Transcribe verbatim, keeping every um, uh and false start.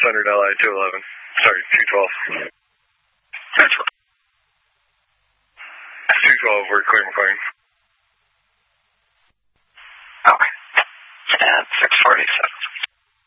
hundred L I two eleven. Sorry, two twelve. two twelve, we're clear McLean. Okay. And six forty-seven.